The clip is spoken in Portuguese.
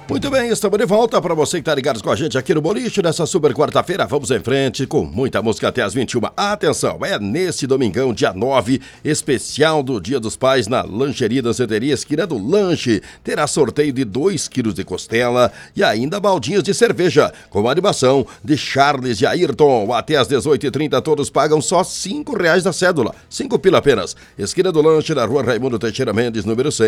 Muito bem, estamos de volta para você que está ligado com a gente aqui no Boliche nessa super quarta-feira. Vamos em frente com muita música até as 21. Atenção, é nesse domingão, dia 9, especial do Dia dos Pais na Lancheria Danceteria Esquina do Lanche. Terá sorteio de 2 quilos de costela e ainda baldinhos de cerveja, com a animação de Charles e Ayrton. Até as 18h30 todos pagam só R$5 na cédula, 5 pila apenas. Esquina do Lanche, na rua Raimundo Teixeira Mendes, número 100.